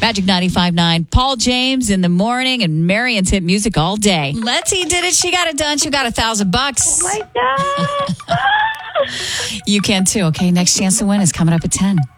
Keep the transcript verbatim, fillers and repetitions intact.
Magic ninety-five point nine. Paul James in the morning and Marion's hit music all day. Letty did it. She got it done. She got a thousand bucks. Oh, my God. You can too. Okay, next chance to win is coming up at ten.